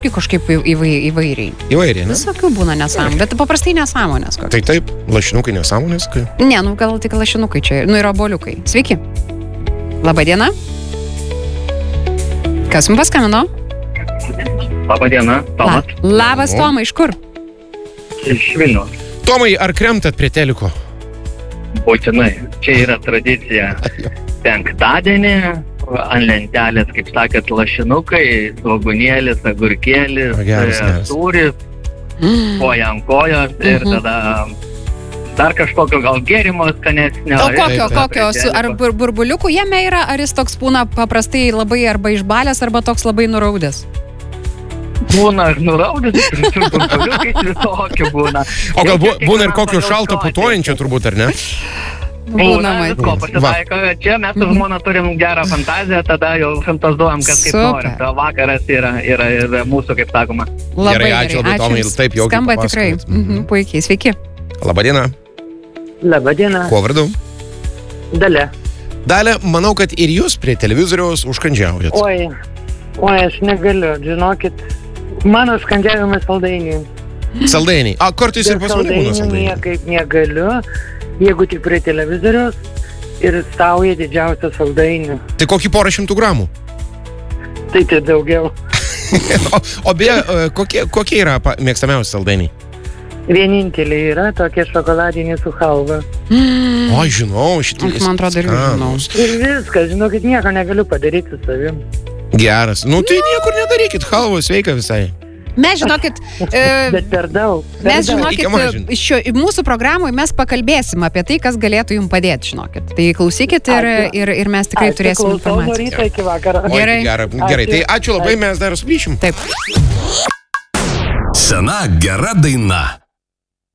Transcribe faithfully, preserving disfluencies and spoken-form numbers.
kažkaip įvai, įvairiai. Įvairiai, ne? Visokių būna nesąmonės, bet paprastai nesąmonės. Kokios. Tai taip, lašinukai nesąmonės? Kai... Ne, nu gal tik lašinukai čia, nu ir obuoliukai. Sveiki. Labadiena. Kas mums paskambino? Labadiena, Tomas. La, labas, Tomai, iš kur? Iš Vilniaus. Tomai, ar kremtat prie teliko? Būtinai. Čia yra tradicija. Penktadienį ant lentelės, kaip sakėt, lašinukai, svogūnėlis, agurkėlis, sūris, koja ant kojos ir tada dar kažkokio gal gėrimo skanesnio. O kokio, kokio, su, ar bur, burbuliukų jame yra, ar jis toks būna paprastai labai arba išbalęs, arba toks labai nuraudęs? Būna ir nuraudęs, ir burbuliukai visokių būna. O gal bu, būna ir kokio šalto putojančio turbūt, ar ne? Būna, visko pasitaiko. Čia mes su žmona turim gerą fantaziją, tada jau fantazuojam, kas kaip nori. Tai vakaras yra, yra, yra mūsų, kaip sakoma. Labai gerai, ačiū labai, Tomai, taip jaukiai skamba tikrai. Mhm, puikiai, sveiki. Labadiena. Labadiena. Kuo vardu? Dalia. Dalia, manau, kad ir jūs prie televizoriaus užkandžiaujat. Oi, oi, aš negaliu, žinokit. Mano skandžiavimas saldainiai. Saldainiai. A, kartais ir pas mane būna saldainiai. Niekaip negaliu. Jeigu tik prie televizoriaus ir sauja didžiausią saldainių. Tai kokį porą šimtų gramų? Tai tai daugiau. o, o beje, kokie, kokie yra mėgstamiausi saldainiai? Vieninteliai yra tokie šokoladiniai su halva. Mm. O, žinau, šitie. Man atrodo, ir žinau. Ir viskas, žinokit, nieko negaliu padaryti su savim. Geras. Nu, tai niekur nedarykit, halva sveika visai. Mes, žinokit, e, bet per daug. Per mes, daug. žinokit, šio, mūsų programoje mes pakalbėsim apie tai, kas galėtų jums padėti, žinokit. Tai klausykit ir, ir, ir mes tikrai ačiū, turėsim informaciją. Ačiū, klausau nuo ryto iki vakaro. Gerai. Oi, gerai, gerai. Tai ačiū labai, mes dar sugrįšim. Taip. Sena gera daina.